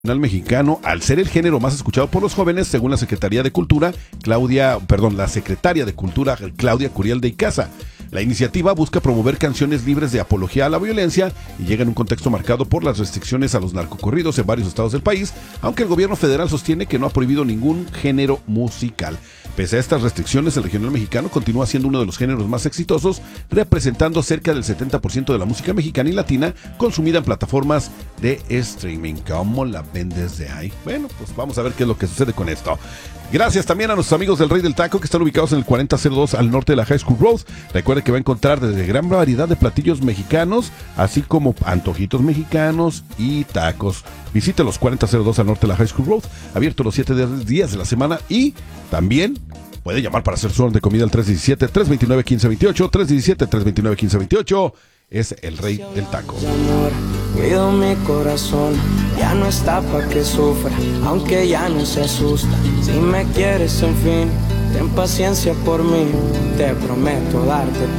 Mexicano, al ser el género más escuchado por los jóvenes, según la Secretaría de Cultura, la Secretaria de Cultura, Claudia Curiel de Icaza. La iniciativa busca promover canciones libres de apología a la violencia y llega en un contexto marcado por las restricciones a los narcocorridos en varios estados del país, aunque el gobierno federal sostiene que no ha prohibido ningún género musical. Pese a estas restricciones, el regional mexicano continúa siendo uno de los géneros más exitosos, representando cerca del 70% de la música mexicana y latina consumida en plataformas de streaming. ¿Cómo la ven desde ahí? Bueno, pues vamos a ver qué es lo que sucede con esto. Gracias también a nuestros amigos del Rey del Taco que están ubicados en el 4002 al norte de la High School Road. Recuerde que va a encontrar desde gran variedad de platillos mexicanos, así como antojitos mexicanos y tacos. Visite los 4002 al norte de la High School Road, abierto los 7 días de la semana, y también puede llamar para hacer su orden de comida al 317-329-1528, 317-329-1528. Es el Rey del Taco. Cuido mi corazón, ya no está pa' que sufra, aunque ya no se asusta. Si me quieres, en fin, ten paciencia por mí, te prometo darte todo.